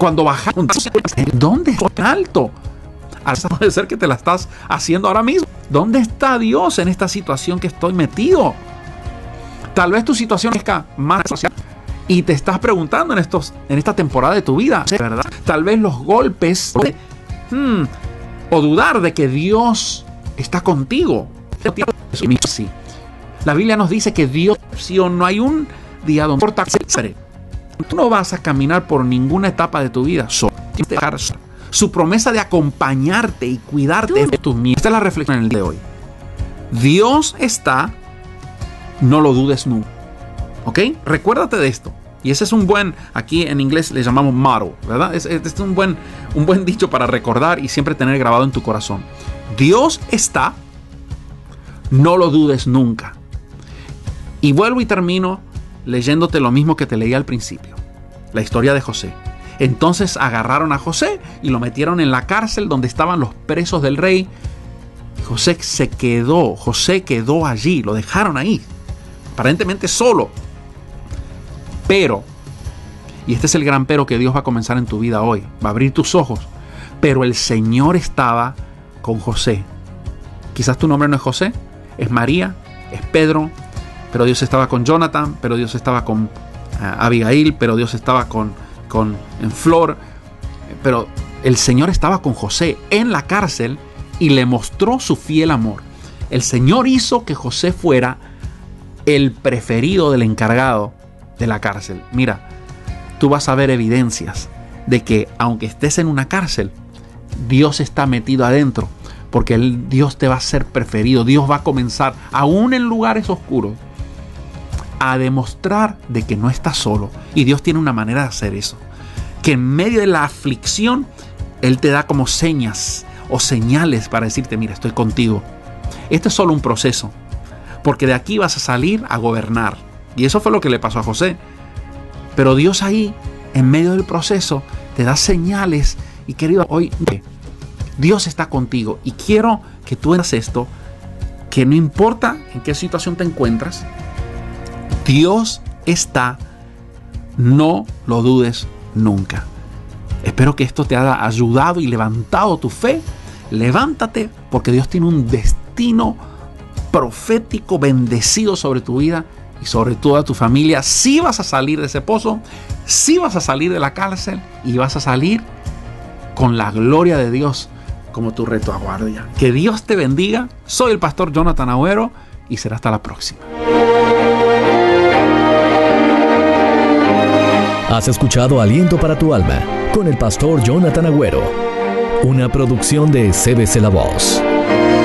Cuando bajas, ¿dónde está alto? Puede ser que te la estás haciendo ahora mismo. ¿Dónde está Dios en esta situación que estoy metido? Tal vez tu situación es más social y te estás preguntando en esta temporada de tu vida, ¿verdad? Tal vez los golpes o dudar de que Dios está contigo. Sí. La Biblia nos dice que Dios, si no hay un día donde importa, tú no vas a caminar por ninguna etapa de tu vida solo. Su promesa de acompañarte y cuidarte de tus miedos. Esta es la reflexión en el día de hoy. Dios está, no lo dudes nunca. ¿Ok? Recuérdate de esto. Y ese es un buen, aquí en inglés le llamamos motto, ¿verdad? Este es un buen dicho para recordar y siempre tener grabado en tu corazón. Dios está, no lo dudes nunca. Y vuelvo y termino leyéndote lo mismo que te leí al principio. La historia de José. Entonces agarraron a José y lo metieron en la cárcel donde estaban los presos del rey. José quedó allí, lo dejaron ahí, aparentemente solo. Pero, y este es el gran pero que Dios va a comenzar en tu vida hoy, va a abrir tus ojos, pero el Señor estaba con José. Quizás tu nombre no es José, es María, es Pedro, pero Dios estaba con Jonathan, pero Dios estaba con Abigail, pero Dios estaba con Flor, pero el Señor estaba con José en la cárcel y le mostró su fiel amor. El Señor hizo que José fuera el preferido del encargado de la cárcel. Mira, tú vas a ver evidencias de que aunque estés en una cárcel, Dios está metido adentro, porque Dios te va a ser preferido. Dios va a comenzar, aún en lugares oscuros, a demostrar de que no estás solo. Y Dios tiene una manera de hacer eso, que en medio de la aflicción Él te da como señas o señales para decirte, mira, estoy contigo. Esto es solo un proceso, porque de aquí vas a salir a gobernar. Y eso fue lo que le pasó a José. Pero Dios ahí, en medio del proceso, te da señales. Y querido, hoy Dios está contigo. Y quiero que tú hagas esto, que no importa en qué situación te encuentras, Dios está, no lo dudes nunca. Espero que esto te haya ayudado y levantado tu fe. Levántate, porque Dios tiene un destino profético bendecido sobre tu vida y sobre toda tu familia. Sí vas a salir de ese pozo, sí vas a salir de la cárcel y vas a salir con la gloria de Dios como tu retaguardia. Que Dios te bendiga. Soy el pastor Jonathan Agüero y será hasta la próxima. Has escuchado Aliento para tu alma con el pastor Jonathan Agüero, una producción de CBC La Voz.